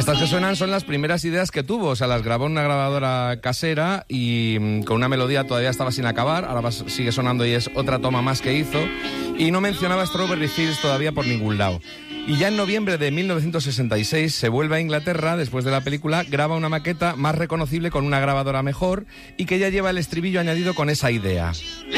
Estas que suenan son las primeras ideas que tuvo, o sea, las grabó en una grabadora casera y con una melodía todavía estaba sin acabar, ahora sigue sonando y es otra toma más que hizo, y no mencionaba Strawberry Fields todavía por ningún lado. Y ya en noviembre de 1966 se vuelve a Inglaterra, después de la película, graba una maqueta más reconocible con una grabadora mejor y que ya lleva el estribillo añadido con esa idea.